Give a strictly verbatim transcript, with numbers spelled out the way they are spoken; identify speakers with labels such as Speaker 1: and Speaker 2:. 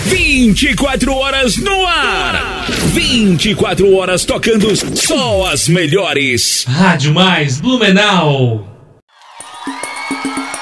Speaker 1: vinte e quatro horas no ar. vinte e quatro horas tocando só as melhores.
Speaker 2: Rádio Mais Blumenau.